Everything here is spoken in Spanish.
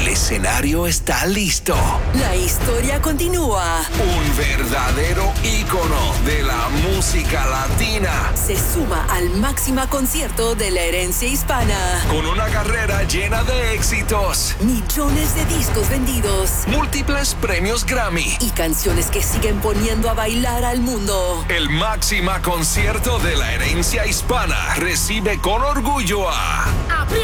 El escenario está listo. La historia continúa. Un verdadero ícono de la música latina Se suma al máximo concierto de la herencia hispana. con una carrera llena de éxitos, Millones de discos vendidos múltiples premios Grammy. y canciones que siguen poniendo a bailar al mundo. El máximo concierto de la herencia hispana recibe con orgullo a